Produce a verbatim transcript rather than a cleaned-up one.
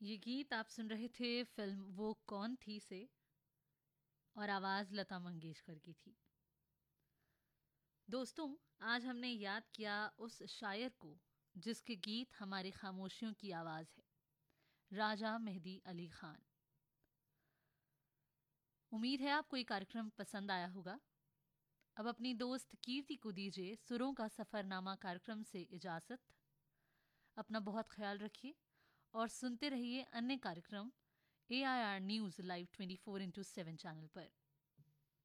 ये गीत आप सुन रहे थे फिल्म वो कौन थी से, और आवाज़ लता मंगेशकर की थी। दोस्तों, आज हमने याद किया उस शायर को जिसके गीत हमारी खामोशियों की आवाज़ है, राजा मेहदी अली खान। उम्मीद है आपको ये कार्यक्रम पसंद आया होगा। अब अपनी दोस्त कीर्ति को दीजिए सुरों का सफ़रनामा कार्यक्रम से इजाज़त। अपना बहुत ख्याल रखिए और सुनते रहिए अन्य कार्यक्रम ए I R news live twenty four into seven channel पर।